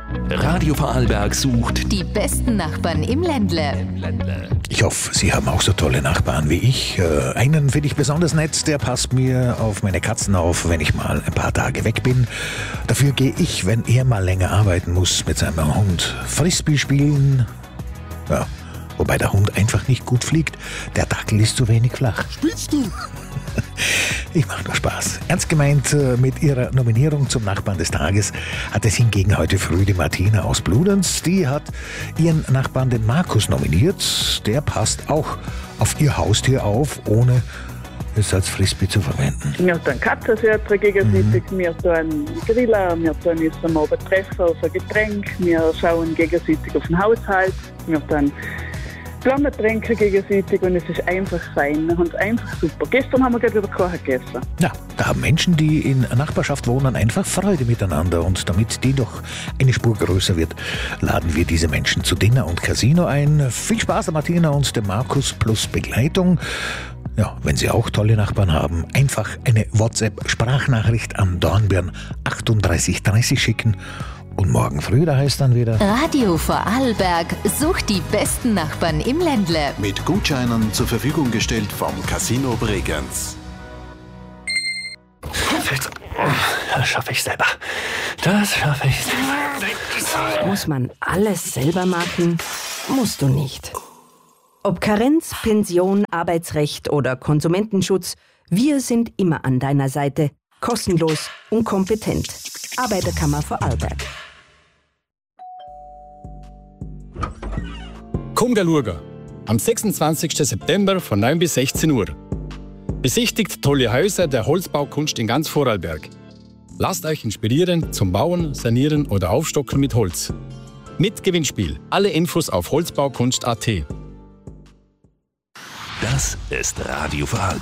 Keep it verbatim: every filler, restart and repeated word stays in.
Radio Vorarlberg sucht die besten Nachbarn im Ländle. Ich hoffe, Sie haben auch so tolle Nachbarn wie ich. Äh, einen finde ich besonders nett, der passt mir auf meine Katzen auf, wenn ich mal ein paar Tage weg bin. Dafür gehe ich, wenn er mal länger arbeiten muss, mit seinem Hund Frisbee spielen. Ja, wobei der Hund einfach nicht gut fliegt. Der Dackel ist zu wenig flach. Spielst du? Ich mache nur Spaß. Ernst gemeint, mit ihrer Nominierung zum Nachbarn des Tages hat es hingegen heute früh die Martina aus Bludenz. Die hat ihren Nachbarn, den Markus, nominiert. Der passt auch auf ihr Haustier auf, ohne es als Frisbee zu verwenden. Wir tun Katzenfütter gegenseitig, mhm. wir tun Grillen, wir tun uns am Abend treffen auf ein Getränk, wir schauen gegenseitig auf den Haushalt, wir tun Flammen trinken gegenseitig und es ist einfach fein und einfach super. Gestern haben wir gerade wieder Kuchen gegessen. Ja, da haben Menschen, die in Nachbarschaft wohnen, einfach Freude miteinander. Und damit die doch eine Spur größer wird, laden wir diese Menschen zu Dinner und Casino ein. Viel Spaß an Martina und dem Markus plus Begleitung. Ja, wenn Sie auch tolle Nachbarn haben, einfach eine WhatsApp-Sprachnachricht an Dornbirn achtunddreißig dreißig schicken. Und morgen früh, da heißt dann wieder Radio Vorarlberg sucht die besten Nachbarn im Ländle. Mit Gutscheinen zur Verfügung gestellt vom Casino Bregenz. Das schaffe ich selber. Das schaffe ich selber. Muss man alles selber machen? Musst du nicht. Ob Karenz, Pension, Arbeitsrecht oder Konsumentenschutz, wir sind immer an deiner Seite. Kostenlos und kompetent. Arbeiterkammer Vorarlberg. Komm schauen. Am sechsundzwanzigsten September von neun bis sechzehn Uhr. Besichtigt tolle Häuser der Holzbaukunst in ganz Vorarlberg. Lasst euch inspirieren zum Bauen, Sanieren oder Aufstocken mit Holz. Mit Gewinnspiel. Alle Infos auf holzbaukunst punkt a t. Das ist Radio Vorarlberg.